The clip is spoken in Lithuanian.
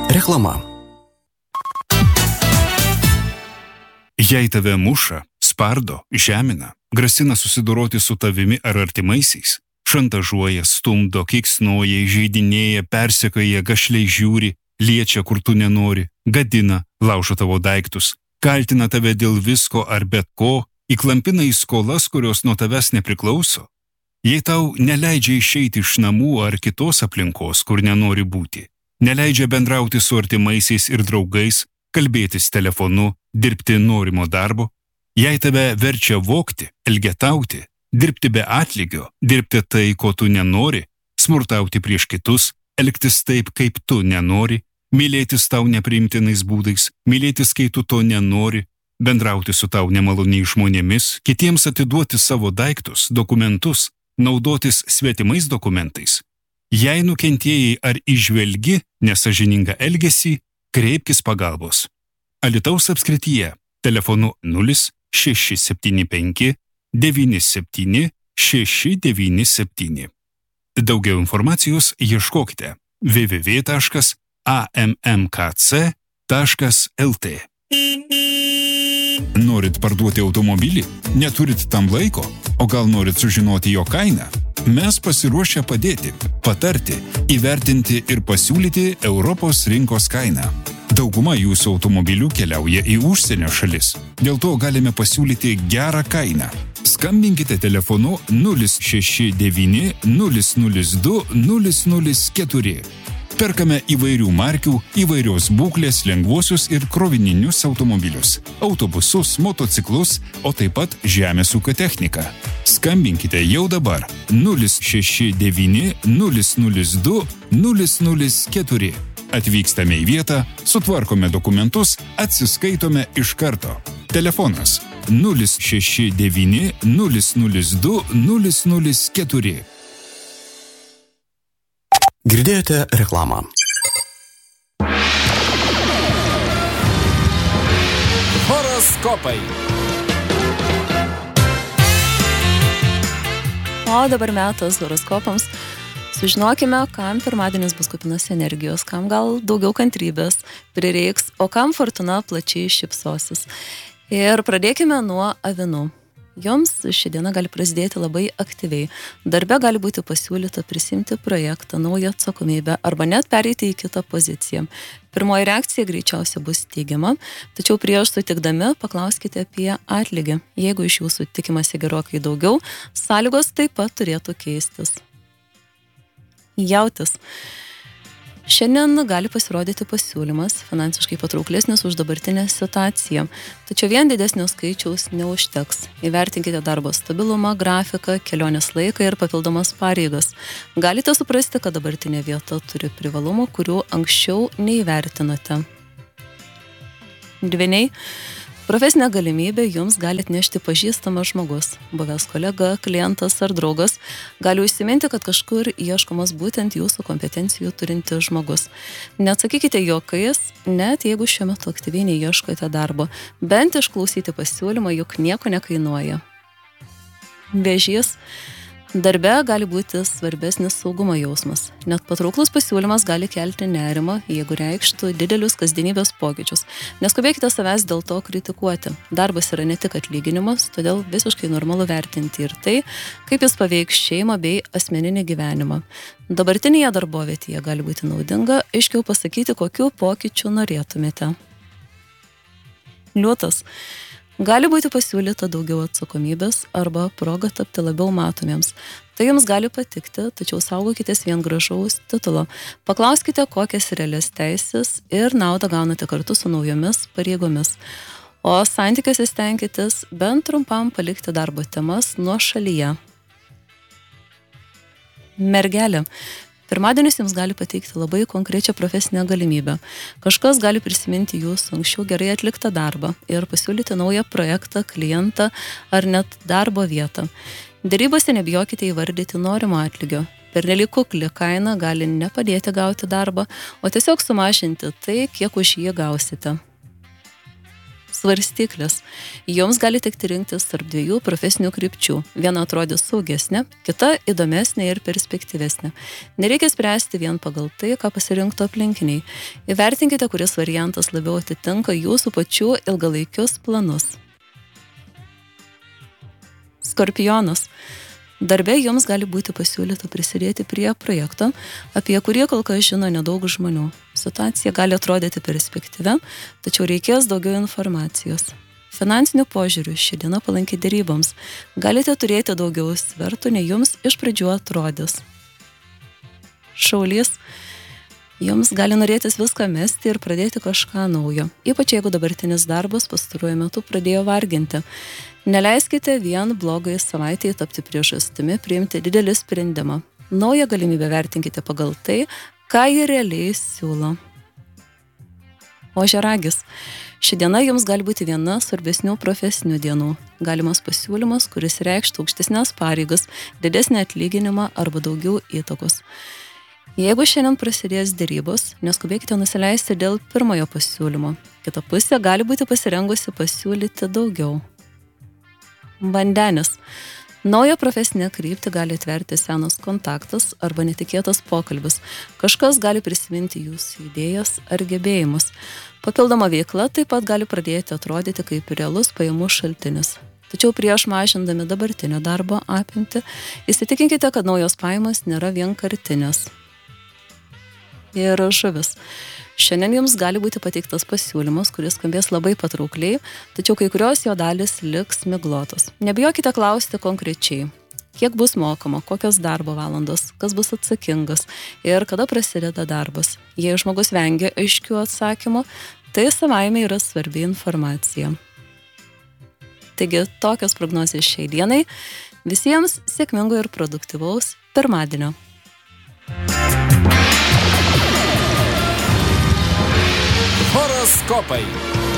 Reklama. Jei tave muša, spardo, žemina, grasina susidoroti su tavimi ar artimaisiais, šantažuoja, stumdo, keiksnoja, įžeidinėja, persekioja, gašliai žiūri, liečia, kur tu nenori, gadina, laužo tavo daiktus, kaltina tave dėl visko ar bet ko, įklampina į skolas, kurios nuo tavęs nepriklauso. Jei tau neleidžia išeiti iš namų ar kitos aplinkos, kur nenori būti, neleidžia bendrauti su artimaisiais ir draugais, kalbėtis telefonu, dirbti norimo darbo, jei tave verčia vogti, elgetauti, dirbti be atlygio, dirbti tai, ko tu nenori, smurtauti prieš kitus, elgtis taip, kaip tu nenori, mylėtis tau nepriimtinais būdais, mylėtis, kai tu to nenori, bendrauti su tau nemaloniais žmonėmis, kitiems atiduoti savo daiktus, dokumentus, naudotis svetimais dokumentais. Jei nukentėjai ar įžvelgi nesąžiningą elgesį, kreipkis pagalbos. Alytaus apskrityje telefonu 0675 97 697. Daugiau informacijos ieškokite www.ammkc.lt. Norit parduoti automobilį? Neturit tam laiko? O gal norit sužinoti jo kainą? Mes pasiruošę padėti, patarti, įvertinti ir pasiūlyti Europos rinkos kainą. Dauguma jūsų automobilių keliauja į užsienio šalis. Dėl to galime pasiūlyti gerą kainą. Skambinkite telefonu 069 002 004. Perkame įvairių markių, įvairios būklės lengvuosius ir krovininius automobilius, autobusus, motociklus, o taip pat žemės ūkio techniką. Skambinkite jau dabar 069 002 004. Atvykstame į vietą, sutvarkome dokumentus, atsiskaitome iš karto. Telefonas 069 002 004. Girdėjote reklamą. Horoskopai. O dabar metas horoskopams. Sužinokime, kam pirmadienis bus kupinas energijos, kam gal daugiau kantrybės prireiks, o kam fortuna plačiai šypsosis. Ir pradėkime nuo avinų. Joms ši diena gali prasidėti labai aktyviai. Darbe gali būti pasiūlyta prisimti projektą, naują atsakomybę arba net pereiti į kitą poziciją. Pirmoji reakcija greičiausiai bus teigiama, tačiau prieš sutikdami paklauskite apie atlygį. Jeigu iš jūsų tikimasi gerokai daugiau, sąlygos taip pat turėtų keistis. Jautis. Šiandien gali pasirodyti pasiūlymas finansiškai patrauklesnis už dabartinę situaciją, tačiau vien didesnio skaičiaus neužteks. Įvertinkite darbo stabilumą, grafiką, kelionės laiką ir papildomas pareigas. Galite suprasti, kad dabartinė vieta turi privalumų, kurių anksčiau neįvertinote. Dvyniai. Profesinė galimybė jums gali atnešti pažįstamas žmogus, buvęs kolega, klientas ar draugas, gali užsiminti, kad kažkur ieškomas būtent jūsų kompetencijų turintis žmogus. Neatsakykite juokais, net jeigu šiuo metu aktyviai neieškote darbo, bent išklausyti pasiūlymą juk nieko nekainuoja. Vėžys. Darbe gali būti svarbesnis saugumo jausmas. Net patrauklus pasiūlymas gali kelti nerimą, jeigu reikštų didelius kasdienybės pokyčius. Neskubėkite savęs dėl to kritikuoti. Darbas yra ne tik atlyginimas, todėl visiškai normalu vertinti ir tai, kaip jis paveiks šeimą bei asmeninį gyvenimą. Dabartinėje darbovietėje gali būti naudinga aiškiau pasakyti, kokių pokyčių norėtumėte. Liūtas. Gali būti pasiūlyta daugiau atsakomybės arba proga tapti labiau matomiems. Tai jums gali patikti, tačiau saugokitės vien gražaus titulo. Paklauskite, kokias realias teisės ir naudą gaunate kartu su naujomis pareigomis. O santykiuose stenkitės bent trumpam palikti darbo temas nuošalyje. Mergelė. Pirmadienis jums gali pateikti labai konkrečią profesinę galimybę. Kažkas gali prisiminti jūsų anksčiau gerai atliktą darbą ir pasiūlyti naują projektą, klientą ar net darbo vietą. Derybose nebijokite įvardyti norimo atlygio. Pernelyg kukli kaina gali nepadėti gauti darbą, o tiesiog sumažinti tai, kiek už jį gausite. Svarstyklės. Jums gali tekti rinktis tarp dviejų profesinių krypčių. Viena atrodys saugesnė, kita įdomesnė ir perspektyvesnė. Nereikia spręsti vien pagal tai, ką pasirinktų aplinkiniai. Įvertinkite, kuris variantas labiau atitinka jūsų pačių ilgalaikius planus. Skorpionas. Darbe jums gali būti pasiūlyta prisidėti prie projekto, apie kurį kol kas žino nedaug žmonių. Situacija gali atrodyti perspektyvi, tačiau reikės daugiau informacijos. Finansiniu požiūriu ši diena palanki deryboms. Galite turėti daugiau svertų, nei jums iš pradžių atrodys. Šaulys. Jums gali norėtis viską mesti ir pradėti kažką naujo, ypač jeigu dabartinis darbas pastaruoju metu pradėjo varginti. Neleiskite vien blogai savaitėje tapti priežastimi priimti didelį sprendimą. Naują galimybę vertinkite pagal tai, ką jie realiai siūlo. Ožiaragis. Ši diena jums gali būti viena svarbesnių profesinių dienų. Galimas pasiūlymas, kuris reikštų aukštesnės pareigas, didesnį atlyginimą arba daugiau įtakos. Jeigu šiandien prasidės derybos, neskubėkite nusileisti dėl pirmojo pasiūlymo. Kita pusė gali būti pasirengusi pasiūlyti daugiau. Vandenis. Naują profesinę kryptį gali atverti senas kontaktas arba netikėtas pokalbis. Kažkas gali prisiminti jūsų idėjas ar gebėjimus. Papildoma veikla taip pat gali pradėti atrodyti kaip realus pajamų šaltinis. Tačiau prieš mažindami dabartinio darbo apimtį, įsitikinkite, kad naujos pajamos nėra vienkartinės. Ir žuvis. Šiandien jums gali būti pateiktas pasiūlymas, kuris skambės labai patraukliai, tačiau kai kurios jo dalis liks miglotos. Nebijokite klausti konkrečiai, kiek bus mokama, kokios darbo valandos, kas bus atsakingas ir kada prasideda darbas. Jei žmogus vengia aiškių atsakymų, tai savaime yra svarbi informacija. Taigi, tokios prognozės šiai dienai. Visiems sėkmingo ir produktyvaus pirmadienio. Horoskopai.